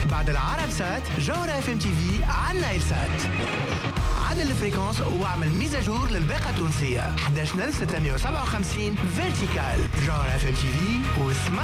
بعد العرب سات جوهرة اف ام تي في على نايل سات. عدل الفريكونس واعمل ميزاجور للباقة التونسية 11657 فيرتيكال. جوهرة اف ام تي في واسمع